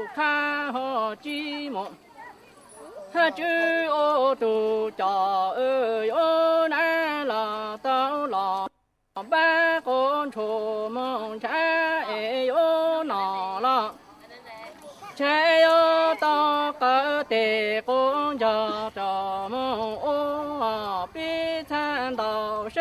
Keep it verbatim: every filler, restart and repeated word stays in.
khá họ chi một ha chữ ô tu cho ơi ô na là tao là ba con chó mong cha ê ô nọ là cha ô ta cả tê con cha cha mong ô à bi than đạo